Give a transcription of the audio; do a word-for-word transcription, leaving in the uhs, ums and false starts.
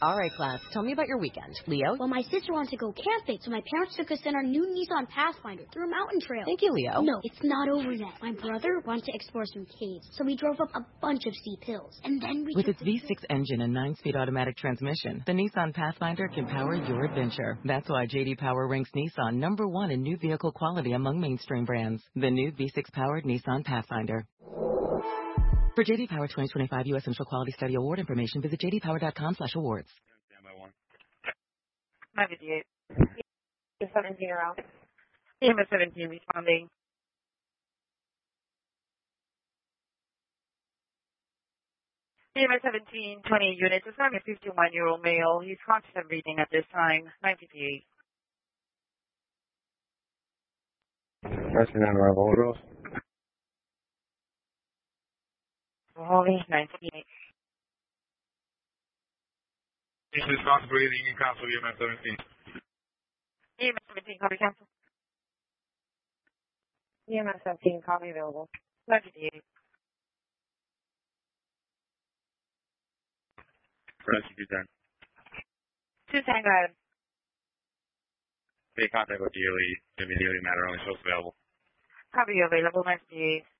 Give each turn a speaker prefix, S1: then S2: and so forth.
S1: All right, class. Tell me about your weekend. Leo?
S2: Well, my sister wanted to go camping, so my parents took us in our new Nissan Pathfinder through a mountain trail.
S1: Thank you, Leo.
S2: No, it's not over yet. My brother wanted to explore some caves, so we drove up a bunch of steep hills. And then we
S3: With
S2: took
S3: its V six engine and nine-speed automatic transmission, the Nissan Pathfinder can power your adventure. That's why J D Power ranks Nissan number one in new vehicle quality among mainstream brands. The new V six-powered Nissan Pathfinder. For J D Power twenty twenty-five U S Central Quality Study Award information, visit j d power dot com slash awards.
S4: nine fifty-eight. seventeen around. E M S seventeen responding. E M S seventeen, twenty units. Assignment fifty-one-year-old male. He's conscious and breathing at this time. nine fifty-eight.
S5: Resting on arrival. What else?
S4: Holy, nine fifty-eight.
S5: This is conscious breathing in cancel E M S seventeen.
S4: E M S seventeen, copy cancel. E M S seventeen, copy available. nine fifty-eight.
S5: Rescue two ten.
S4: two ten, go ahead.
S5: Take contact with the Ely. Immediately matter only shows available.
S4: Copy available, nine fifty-eight.